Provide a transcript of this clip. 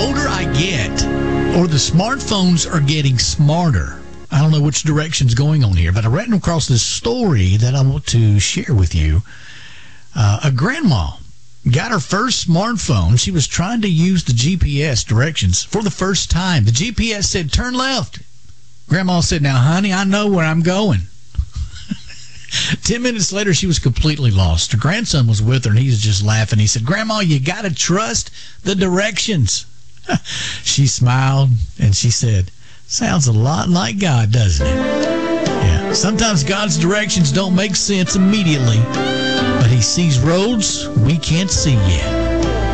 older I get, or the smartphones are getting smarter. I don't know which direction's going on here, but I ran across this story that I want to share with you. A grandma got her first smartphone. She was trying to use the GPS directions for the first time. The GPS said, turn left. Grandma said, now, honey, I know where I'm going. 10 minutes later, she was completely lost. Her grandson was with her, and he was just laughing. He said, Grandma, you got to trust the directions. She smiled, and she said, sounds a lot like God, doesn't it? Yeah. Sometimes God's directions don't make sense immediately, but he sees roads we can't see yet.